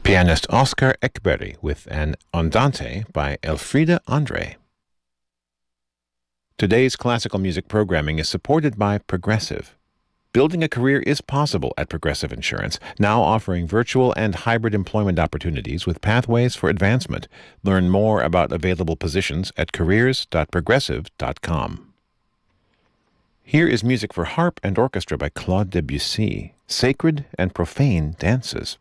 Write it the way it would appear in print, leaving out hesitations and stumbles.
pianist Oscar Ekberg with an Andante by Elfriede Andre. Today's classical music programming is supported by Progressive. Building a career is possible at Progressive Insurance, now offering virtual and hybrid employment opportunities with pathways for advancement. Learn more about available positions at careers.progressive.com. Here is music for harp and orchestra by Claude Debussy, Sacred and Profane Dances.